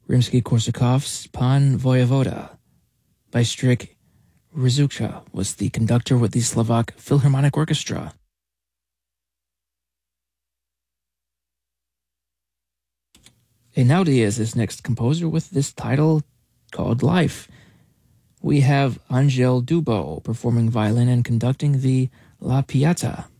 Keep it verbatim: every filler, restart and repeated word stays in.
Rimsky-Korsakov's Pan Voyevoda by Strik Rzúčka was the conductor with the Slovak Philharmonic Orchestra. Einaudi is his next composer with this title called Life. We have Angel Dubo performing violin and conducting the La Pieta.